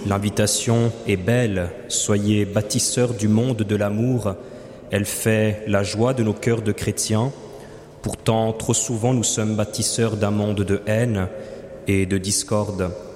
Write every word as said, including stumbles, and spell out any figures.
L'invitation est belle, soyez bâtisseurs du monde de l'amour. Elle fait la joie de nos cœurs de chrétiens. Pourtant, trop souvent, nous sommes bâtisseurs d'un monde de haine et de discorde.